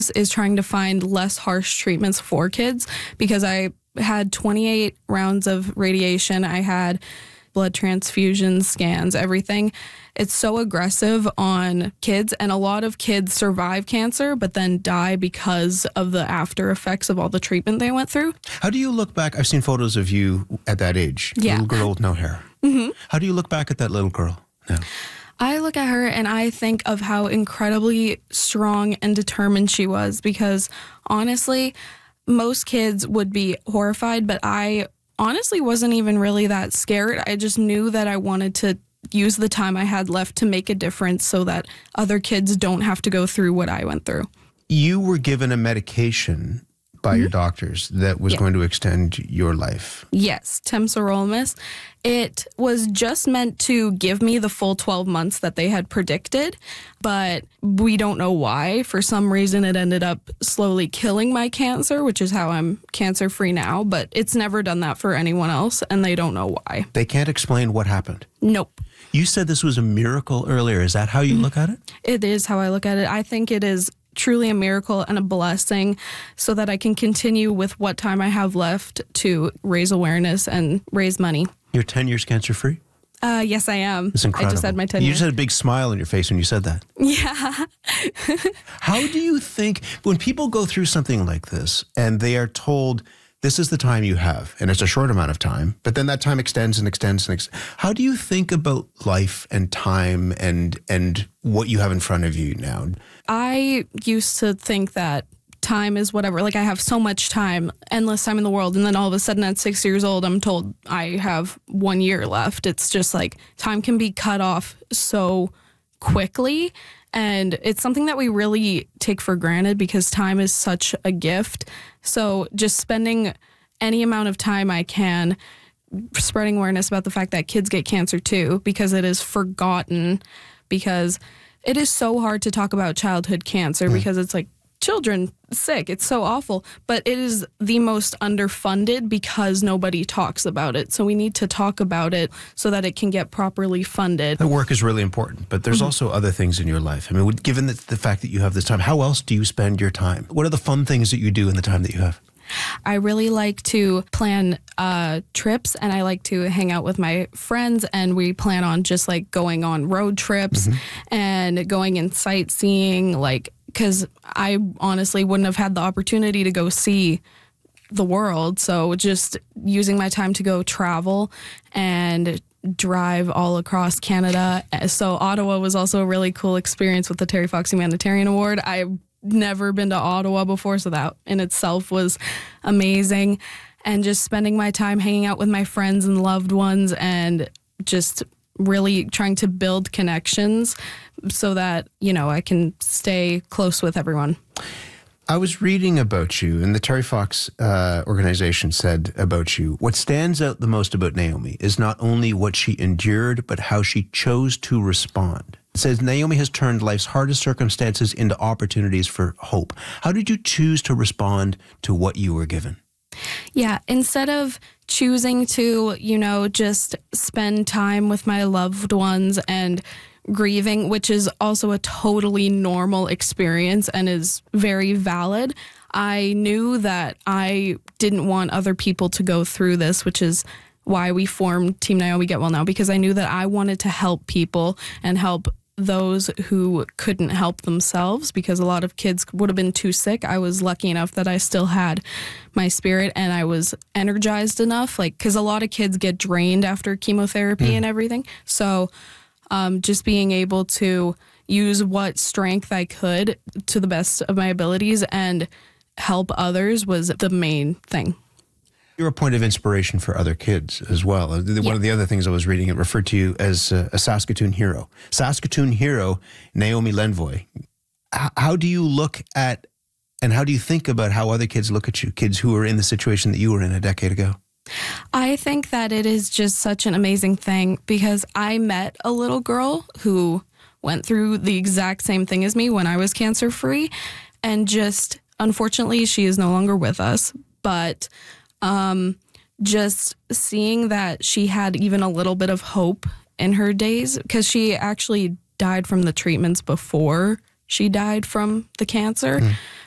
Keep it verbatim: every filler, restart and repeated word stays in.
is trying to find less harsh treatments for kids, because I had twenty-eight rounds of radiation. I had blood transfusions, scans, everything. It's so aggressive on kids, and a lot of kids survive cancer but then die because of the after effects of all the treatment they went through. How do you look back? I've seen photos of you at that age, yeah. little girl with no hair. Mm-hmm. How do you look back at that little girl now? I look at her and I think of how incredibly strong and determined she was, because honestly, most kids would be horrified, but I honestly wasn't even really that scared. I just knew that I wanted to use the time I had left to make a difference so that other kids don't have to go through what I went through. You were given a medication by mm-hmm. your doctors that was yeah. going to extend your life. Yes, temsirolimus. It was just meant to give me the full twelve months that they had predicted, but we don't know why. For some reason, it ended up slowly killing my cancer, which is how I'm cancer-free now, but it's never done that for anyone else, and they don't know why. They can't explain what happened? Nope. You said this was a miracle earlier. Is that how you mm-hmm. look at it? It is how I look at it. I think it is truly a miracle and a blessing so that I can continue with what time I have left to raise awareness and raise money. You're ten years cancer-free? Uh, yes, I am. It's incredible. I just had my ten You years. just had a big smile on your face when you said that. Yeah. How do you think, when people go through something like this and they are told, this is the time you have, and it's a short amount of time, but then that time extends and extends and extends. How do you think about life and time and and what you have in front of you now? I used to think that time is whatever. Like, I have so much time, endless time in the world, and then all of a sudden at six years old, I'm told I have one year left. It's just like time can be cut off so quickly, and it's something that we really take for granted because time is such a gift. So just spending any amount of time I can spreading awareness about the fact that kids get cancer too, because it is forgotten, because it is so hard to talk about childhood cancer mm. because it's like children sick. It's so awful, but it is the most underfunded because nobody talks about it. So we need to talk about it so that it can get properly funded. The work is really important, but there's mm-hmm. also other things in your life. I mean, given the, the fact that you have this time, how else do you spend your time? What are the fun things that you do in the time that you have? I really like to plan uh, trips, and I like to hang out with my friends, and we plan on just like going on road trips mm-hmm. and going and sightseeing, like, because I honestly wouldn't have had the opportunity to go see the world. So just using my time to go travel and drive all across Canada. So Ottawa was also a really cool experience with the Terry Fox Humanitarian Award. I've never been to Ottawa before, so that in itself was amazing. And just spending my time hanging out with my friends and loved ones and just really trying to build connections so that, you know, I can stay close with everyone. I was reading about you, and the Terry Fox uh, organization said about you, what stands out the most about Naomi is not only what she endured, but how she chose to respond. It says, Naomi has turned life's hardest circumstances into opportunities for hope. How did you choose to respond to what you were given? Yeah, instead of choosing to, you know, just spend time with my loved ones and grieving, which is also a totally normal experience and is very valid, I knew that I didn't want other people to go through this, which is why we formed Team Naomi Get Well Now, because I knew that I wanted to help people and help those who couldn't help themselves, because a lot of kids would have been too sick. I was lucky enough that I still had my spirit and I was energized enough, like, because a lot of kids get drained after chemotherapy mm. and everything. So um, just being able to use what strength I could to the best of my abilities and help others was the main thing. You're a point of inspiration for other kids as well. One yeah. of the other things I was reading, it referred to you as a, a Saskatoon hero. Saskatoon hero, Naomi Lenvoy. H- how do you look at, and how do you think about how other kids look at you, kids who are in the situation that you were in a decade ago? I think that it is just such an amazing thing because I met a little girl who went through the exact same thing as me when I was cancer-free, and just, unfortunately, she is no longer with us, but Um, just seeing that she had even a little bit of hope in her days, because she actually died from the treatments before she died from the cancer. Mm.